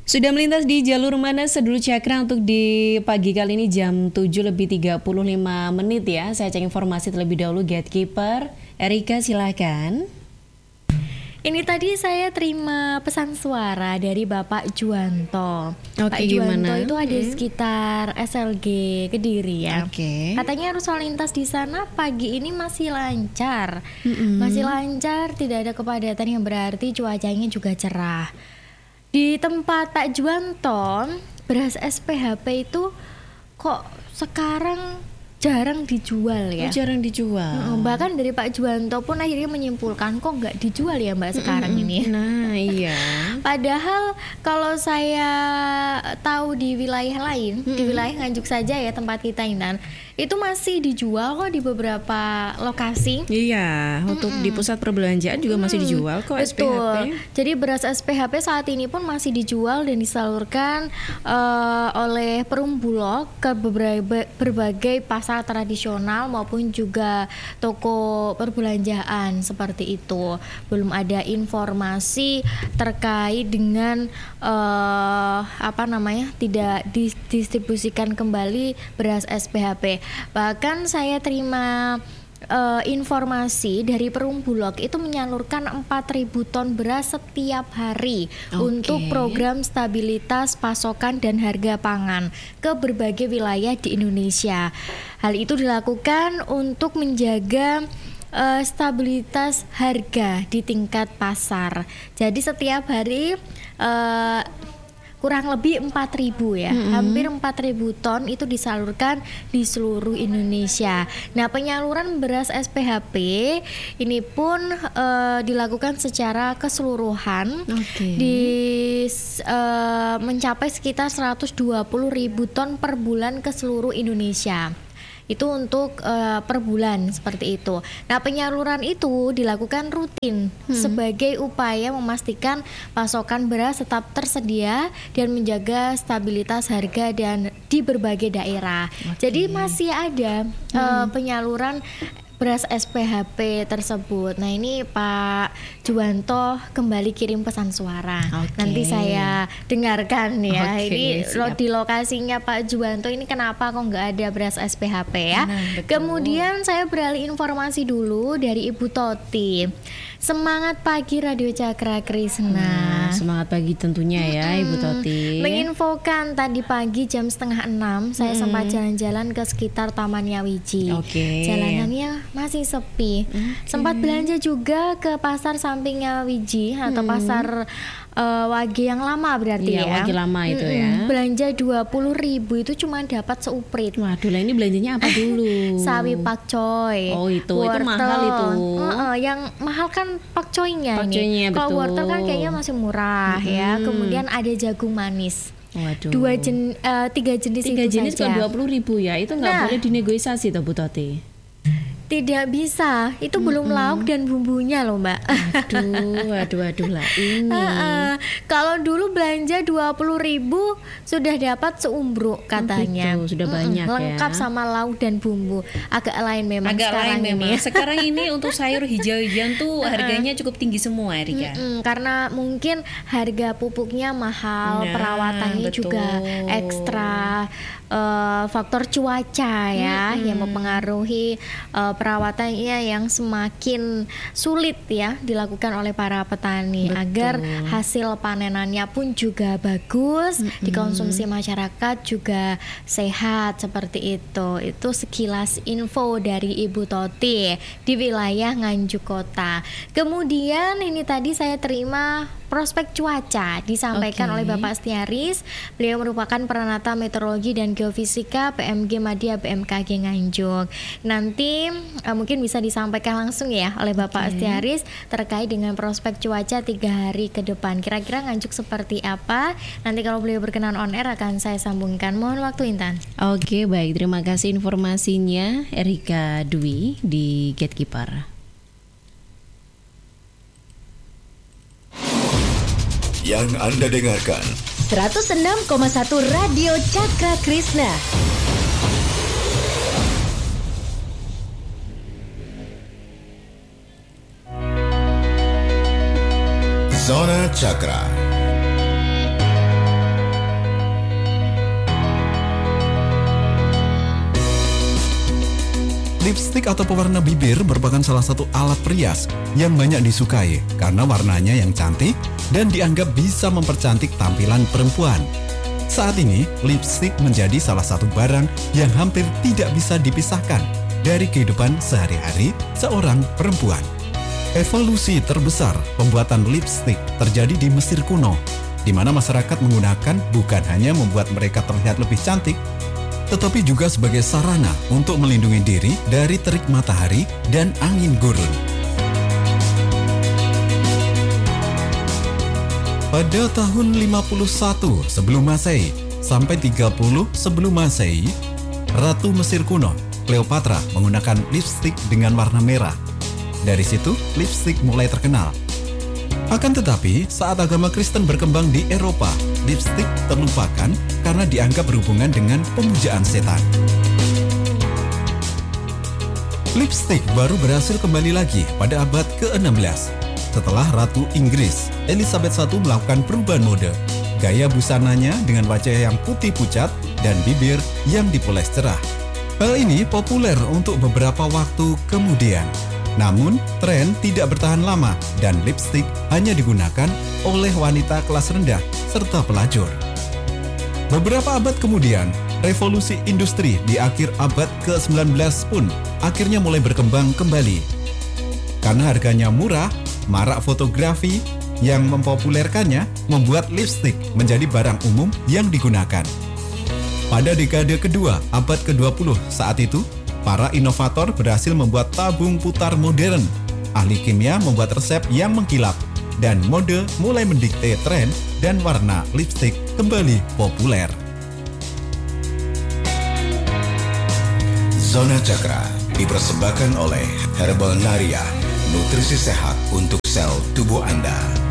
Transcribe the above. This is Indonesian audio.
Sudah melintas di jalur mana Sedulur Cakra untuk di pagi kali ini jam 7:35 ya. Saya cek informasi terlebih dahulu Gatekeeper. Erika silakan. Ini tadi saya terima pesan suara dari Bapak Juwanto. Pak Juwanto gimana? itu ada sekitar SLG Kediri ya. Katanya arus lalu lintas di sana pagi ini masih lancar. Masih lancar, tidak ada kepadatan yang berarti cuacanya juga cerah. Di tempat Pak Juwanto, beras SPHP itu kok sekarang jarang dijual ya. Jarang dijual. Bahkan dari Pak Juwanto pun akhirnya menyimpulkan kok nggak dijual ya Mbak sekarang ini. Nah iya. Padahal kalau saya tahu di wilayah lain, di wilayah Nganjuk saja ya tempat kita Intan, itu masih dijual kok di beberapa lokasi. Iya, untuk di pusat perbelanjaan juga masih dijual kok SPHP. Jadi beras SPHP saat ini pun masih dijual dan disalurkan oleh Perum Bulog ke berbagai pasar tradisional maupun juga toko perbelanjaan seperti itu. Belum ada informasi terkait dengan tidak didistribusikan kembali beras SPHP. Bahkan saya terima informasi dari Perum Bulog itu menyalurkan 4.000 ton beras setiap hari untuk program stabilitas pasokan dan harga pangan ke berbagai wilayah di Indonesia. Hal itu dilakukan untuk menjaga stabilitas harga di tingkat pasar. Jadi setiap hari kurang lebih 4.000 ya, hampir 4.000 ton itu disalurkan di seluruh Indonesia. Nah, penyaluran beras SPHP ini pun dilakukan secara keseluruhan, mencapai sekitar 120.000 ton per bulan ke seluruh Indonesia. Itu untuk per bulan seperti itu. Nah, penyaluran itu dilakukan rutin sebagai upaya memastikan pasokan beras tetap tersedia dan menjaga stabilitas harga dan di berbagai daerah. Jadi masih ada penyaluran beras SPHP tersebut. Nah, ini Pak Juwanto kembali kirim pesan suara. Nanti saya dengarkan ya. Ini di lokasinya Pak Juwanto ini kenapa kok nggak ada beras SPHP ya. Kemudian saya beralih informasi dulu dari Ibu Toti. Semangat pagi Radio Cakra Krisna. Semangat pagi tentunya ya Ibu Toti. Menginfokan tadi pagi jam 5:30 saya sempat jalan-jalan ke sekitar Taman Yawiji. Jalanannya masih sepi. Sempat belanja juga ke pasar samping Yawiji atau pasar Wage yang lama berarti ya. Wage lama itu ya. Belanja 20.000 itu cuma dapat seuprit. Waduh lah, ini belanjanya apa dulu? Sawi pakcoy. Itu mahal itu. Yang mahal kan pakcoynya ini. Kalau wortel kan kayaknya masih murah ya. Kemudian ada jagung manis. Waduh. 3 jenis itu jenis saja. Kalau 20.000 ya, itu nggak boleh dinegosiasi toh Bu Toti. Tidak bisa, itu belum lauk dan bumbunya loh Mbak. Aduh lah ini. Kalau dulu belanja 20.000 sudah dapat seumbruk katanya. Sudah banyak lengkap ya. sama lauk dan bumbu. Agak lain memang sekarang ini. Sekarang ini untuk sayur hijau-hijauan tuh harganya cukup tinggi semua Erika. Karena mungkin harga pupuknya mahal, perawatannya juga ekstra. Faktor cuaca ya yang mempengaruhi perawatannya yang semakin sulit ya dilakukan oleh para petani agar hasil panenannya pun juga bagus, dikonsumsi masyarakat juga sehat seperti itu. Itu sekilas info dari Ibu Toti di wilayah Nganjuk Kota. Kemudian ini tadi saya terima prospek cuaca disampaikan oleh Bapak Stiaris. Beliau merupakan peranata meteorologi dan geofisika PMG Madya BMKG Nganjuk. Nanti mungkin bisa disampaikan langsung ya oleh Bapak Stiaris terkait dengan prospek cuaca 3 hari ke depan. Kira-kira Nganjuk seperti apa? Nanti kalau beliau berkenan on air akan saya sambungkan. Mohon waktu Intan. Oke, baik, terima kasih informasinya Erika Dwi di Gatekeeper. Yang Anda dengarkan 106,1 Radio Cakra Krisna. Zona Cakra. Lipstik atau pewarna bibir merupakan salah satu alat perias yang banyak disukai karena warnanya yang cantik dan dianggap bisa mempercantik tampilan perempuan. Saat ini, lipstik menjadi salah satu barang yang hampir tidak bisa dipisahkan dari kehidupan sehari-hari seorang perempuan. Evolusi terbesar pembuatan lipstik terjadi di Mesir kuno, di mana masyarakat menggunakan bukan hanya membuat mereka terlihat lebih cantik, tetapi juga sebagai sarana untuk melindungi diri dari terik matahari dan angin gurun. Pada tahun 51 sebelum Masehi sampai 30 sebelum Masehi, Ratu Mesir kuno, Cleopatra menggunakan lipstik dengan warna merah. Dari situ, lipstik mulai terkenal. Akan tetapi, saat agama Kristen berkembang di Eropa, lipstik terlupakan karena dianggap berhubungan dengan pemujaan setan. Lipstik baru berhasil kembali lagi pada abad ke-16 setelah Ratu Inggris Elizabeth I melakukan perubahan mode. Gaya busananya dengan wajah yang putih pucat dan bibir yang dipoles cerah. Hal ini populer untuk beberapa waktu kemudian. Namun, tren tidak bertahan lama dan lipstik hanya digunakan oleh wanita kelas rendah serta pelacur. Beberapa abad kemudian, revolusi industri di akhir abad ke-19 pun akhirnya mulai berkembang kembali. Karena harganya murah, marak fotografi yang mempopulerkannya membuat lipstik menjadi barang umum yang digunakan. Pada dekade kedua abad ke-20 saat itu, para inovator berhasil membuat tabung putar modern. Ahli kimia membuat resep yang mengkilap, dan mode mulai mendikte tren dan warna lipstik kembali populer. Zona Cakra dipersembahkan oleh Herbal Naria, nutrisi sehat untuk sel tubuh Anda.